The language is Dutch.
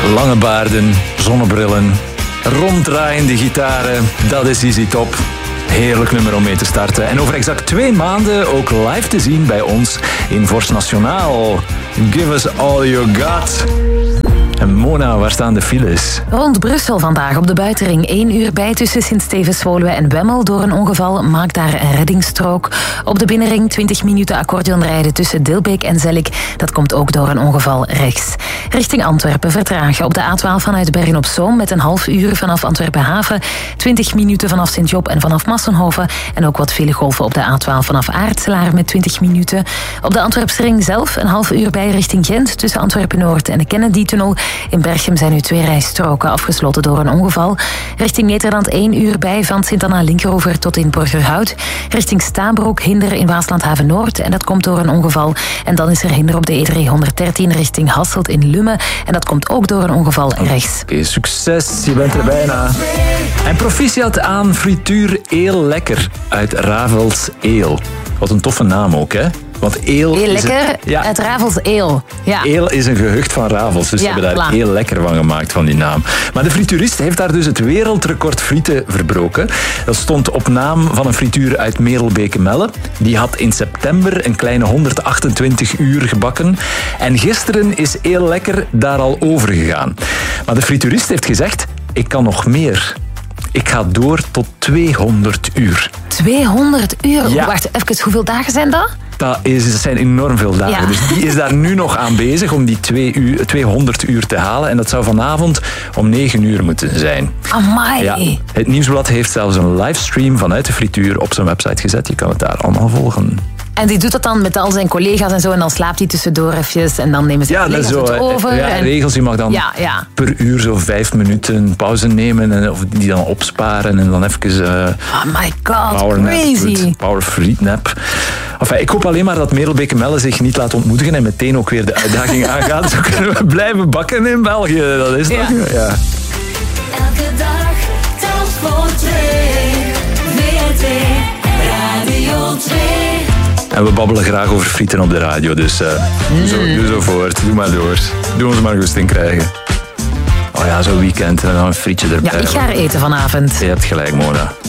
Lange baarden, zonnebrillen, ronddraaiende gitaren. Dat is Easy Top. Heerlijk nummer om mee te starten. En over exact 2 maanden ook live te zien bij ons in Vorst Nationaal. Give us all you got. En Mona, waar staan de files? Rond Brussel vandaag op de buitenring 1 uur bij tussen Sint-Stevens-Woluwe en Wemmel. Door een ongeval maakt daar een reddingsstrook. Op de binnenring 20 minuten accordeonrijden tussen Dilbeek en Zellik. Dat komt ook door een ongeval rechts. Richting Antwerpen vertragen op de A12 vanuit Bergen-op-Zoom met een half uur vanaf Antwerpen-Haven. 20 minuten vanaf Sint-Job en vanaf Massenhoven. En ook wat filegolven op de A12 vanaf Aartselaar met 20 minuten. Op de Antwerpsring zelf een half uur bij richting Gent tussen Antwerpen-Noord en de Kennedy-tunnel. In Berchem zijn nu 2 rijstroken afgesloten door een ongeval. Richting Nederland 1 uur bij van Sint-Anna-Linkeroever tot in Borgerhout. Richting Staanbroek hinder in Waasland-Haven-Noord en dat komt door een ongeval. En dan is er hinder op de E313 richting Hasselt in Lummen. En dat komt ook door een ongeval rechts. Oké, succes, je bent er bijna. En proficiat aan frituur Eel Lekker uit Ravels Eel. Wat een toffe naam ook, hè? Want Eel Heel lekker, uit Ravels Eel. Ja. Eel is een gehucht van Ravels, dus ze hebben daar heel lekker van gemaakt, van die naam. Maar de frituurist heeft daar dus het wereldrecord frieten verbroken. Dat stond op naam van een frituur uit Merelbeke-Melle. Die had in september een kleine 128 uur gebakken. En gisteren is Eel Lekker daar al over gegaan. Maar de frituurist heeft gezegd, ik kan nog meer. Ik ga door tot 200 uur. 200 uur? Ja. Wacht, even, hoeveel dagen zijn dat? Dat zijn enorm veel dagen. Ja. Dus die is daar nu nog aan bezig om die 200 uur te halen. En dat zou vanavond om 9 uur moeten zijn. Amai. Ja. Het Nieuwsblad heeft zelfs een livestream vanuit de frituur op zijn website gezet. Je kan het daar allemaal volgen. En die doet dat dan met al zijn collega's en zo. En dan slaapt hij tussendoor eventjes. En dan nemen ze collega's het over. Ja, regels. Je mag dan per uur zo 5 minuten pauze nemen. En, of die dan opsparen. En dan even... oh my god, crazy. Power Free Nap. Enfin, ik hoop alleen maar dat Merelbeke-Melle zich niet laat ontmoedigen. En meteen ook weer de uitdaging aangaat. Zo kunnen we blijven bakken in België. Dat is toch... Ja. Elke dag telt voor 2. VRT Radio 2. En we babbelen graag over frieten op de radio, dus doe zo voort. Doe maar door. Doe ons maar goesting krijgen. Oh ja, zo'n weekend en dan een frietje erbij. Ja, ik ga er eten vanavond. Je hebt gelijk, Mona.